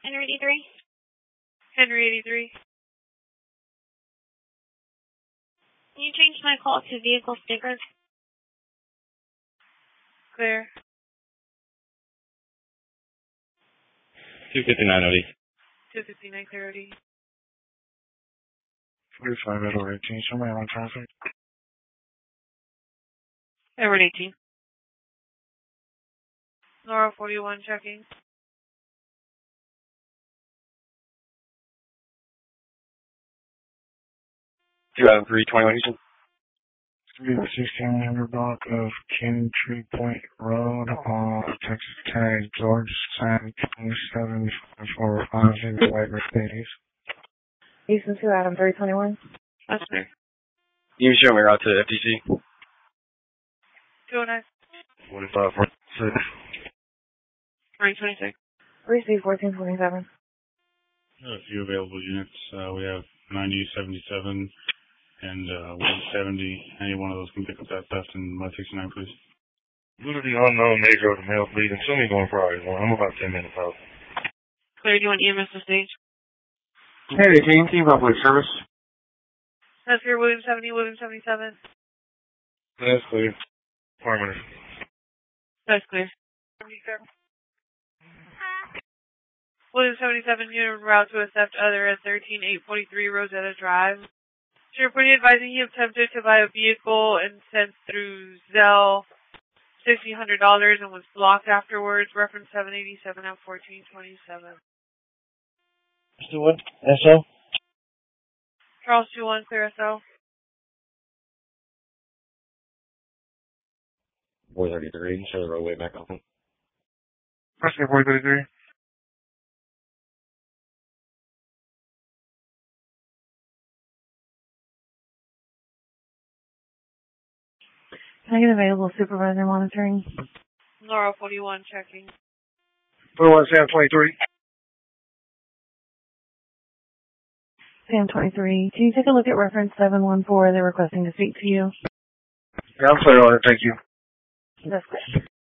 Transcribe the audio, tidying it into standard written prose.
Henry 83. Henry 83. Can you change my call to vehicle stickers? Clear. 259 OD. 259 clear OD. 45 Edward 18, somebody on traffic. Edward 18. Laura 41 checking. 321 Houston. 1600 block of Kentry Point Road on Texas Tag, George San 275450 White Mercedes. Houston 2 Adam 321. That's clear. You can show me route to FTC. 209. 45 46. 326. Receive 1427. A few available units. We have 9077 and 170. Any one of those can pick up that theft in 169, please. Due to the unknown nature of the male bleeding, somebody going Friday. I'm about 10 minutes out. Clear, do you want EMS to stage? Hey, team public service. That's clear, William 70, William 77. That's clear. Harmony. That's clear. 77. William 77, unit route to a theft other at 13843 Rosetta Drive. She reported advising he attempted to buy a vehicle and sent through Zelle $1,600 and was blocked afterwards. Reference 787 at 1427. Still what? SO? Charles 21, clear SO. 433, show the roadway back open. Rescue 433. Can I get available supervisor monitoring? Laura 41 checking. 41 Sam 23. Sam 23. Can you take a look at reference 714? They're requesting to speak to you. Yeah, I'm clear on it, thank you. That's good.